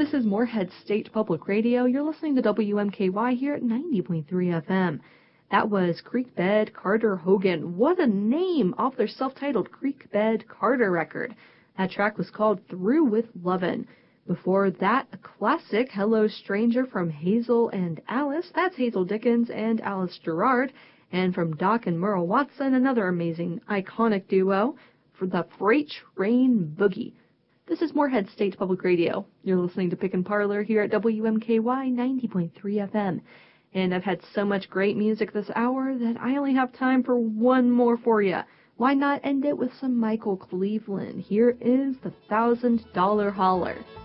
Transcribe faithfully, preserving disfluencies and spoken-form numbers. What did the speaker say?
This is Moorhead State Public Radio. You're listening to W M K Y here at ninety point three F M. That was Creek Bed Carter Hogan. What a name off their self-titled Creek Bed Carter record. That track was called Through with Lovin'. Before that, a classic, Hello Stranger from Hazel and Alice. That's Hazel Dickens and Alice Gerrard. And from Doc and Merle Watson, another amazing, iconic duo, for the Freight Train Boogie. This is Moorhead State Public Radio. You're listening to Pick and Parlor here at W M K Y ninety point three F M. And I've had so much great music this hour that I only have time for one more for you. Why not end it with some Michael Cleveland? Here is the Thousand Dollar Holler.